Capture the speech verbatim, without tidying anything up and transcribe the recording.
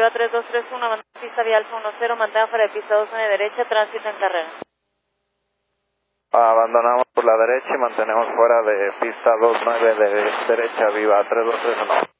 Viva tres dos tres uno, mantenga pista vía Alfa uno cero, mantenga fuera de pista dos nueve derecha, tránsito en carrera. Abandonamos por la derecha y mantenemos fuera de pista dos nueve de derecha, Viva tres dos tres uno.